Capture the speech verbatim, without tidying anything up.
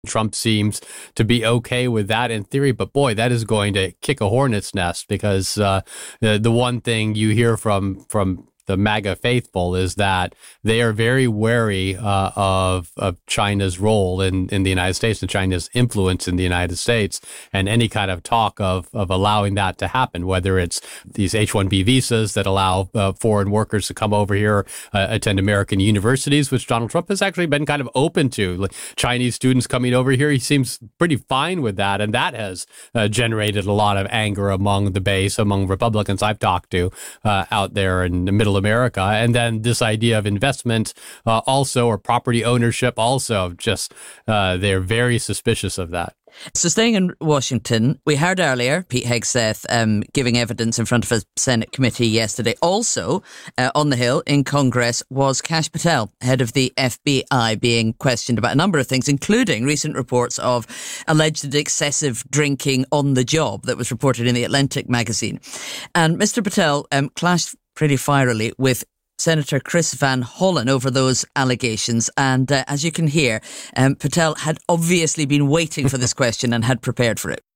Trump seems to be okay with that in theory, but boy, that is going to kick a hornet's nest because uh, the the one thing you hear from from the MAGA faithful is that they are very wary uh, of of China's role in, in the United States and China's influence in the United States, and any kind of talk of of allowing that to happen, whether it's these H one B visas that allow uh, foreign workers to come over here, uh, attend American universities, which Donald Trump has actually been kind of open to. Like Chinese students coming over here, he seems pretty fine with that, and that has uh, generated a lot of anger among the base, among Republicans I've talked to uh, out there in the middle America. And then this idea of investment uh, also, or property ownership also, just uh, they're very suspicious of that. So staying in Washington, we heard earlier Pete Hegseth um, giving evidence in front of a Senate committee yesterday. Also uh, on the Hill in Congress was Kash Patel, head of the F B I, being questioned about a number of things, including recent reports of alleged excessive drinking on the job that was reported in the Atlantic magazine. And Mister Patel um, clashed pretty fierily with Senator Chris Van Hollen over those allegations. And uh, as you can hear, um, Patel had obviously been waiting for this question and had prepared for it.